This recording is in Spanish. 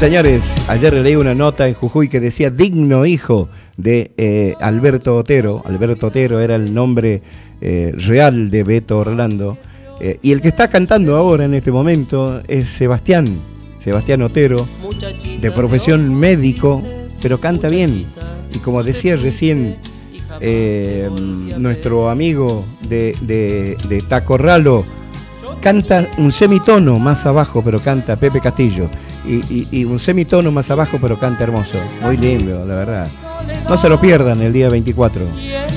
señores, ayer leí una nota en Jujuy que decía digno hijo de Alberto Otero. Alberto Otero era el nombre real de Beto Orlando. Y el que está cantando ahora en este momento es Sebastián Otero, de profesión médico, pero canta bien. Y como decía recién nuestro amigo de Tacorralo, canta un semitono más abajo, pero canta Pepe Castillo. Y un semitono más abajo, pero canta hermoso. Muy lindo, la verdad. No se lo pierdan el día 24.